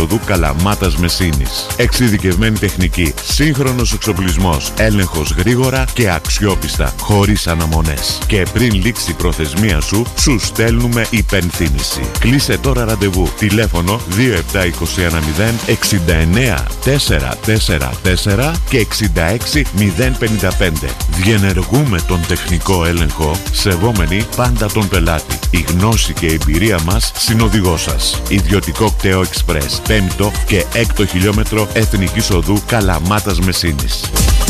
Οδού Καλαμάτας Μεσίνης. Εξειδικευμένη τεχνική, σύγχρονος εξοπλισμός, έλεγχος γρήγορα και αξιόπιστα, χωρίς αναμονές. Και πριν λήξει η προθεσμία σου, σου στέλνουμε υπενθύμηση. Κλείσε τώρα ραντεβού. Τηλέφωνο 27210 69 444 και 66 055. Διενεργούμε τον τεχνικό έλεγχο, σεβόμενοι πάντα τον πελάτη. Η γνώση και η εμπειρία μας συνοδηγό σας. Ιδιωτικό κτέο Express, 5ο και 6ο χιλιόμετρο Εθνικής Οδού Καλαμάτας Μεσίνης.